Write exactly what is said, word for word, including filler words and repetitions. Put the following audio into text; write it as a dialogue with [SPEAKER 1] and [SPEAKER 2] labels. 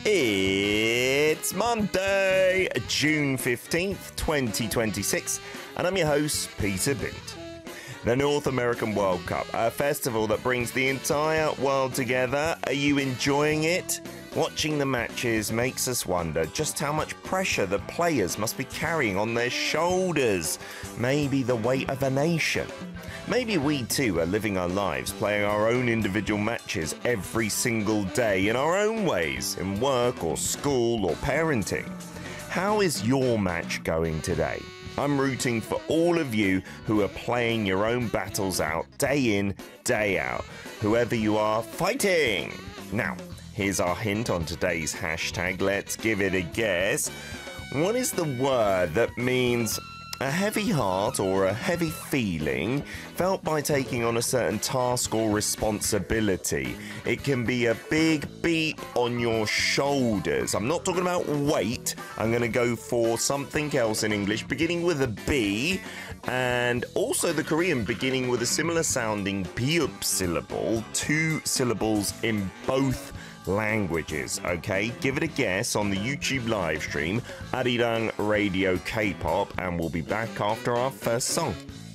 [SPEAKER 1] It's Monday, June fifteenth, twenty twenty-six, and I'm your host, Peter Bint. The North American World Cup, a festival that brings the entire world together. Are you enjoying it? Watching the matches makes us wonder just how much pressure the players must be carrying on their shoulders. Maybe the weight of a nation. Maybe we too are living our lives, playing our own individual matches every single day in our own ways, in work or school or parenting. How is your match going today? I'm rooting for all of you who are playing your own battles out day in, day out. Whoever you are, fighting! Now, here's our hint on today's hashtag. Let's give it a guess. What is the word that means a heavy heart or a heavy feeling felt by taking on a certain task or responsibility? It can be a big beat on your shoulders. I'm not talking about weight. I'm going to go for something else in English beginning with a B, and also the Korean beginning with a similar sounding piup syllable, two syllables in both languages. Okay, give it a guess on the YouTube live stream, Arirang Radio K-pop, and we'll be back after our first song.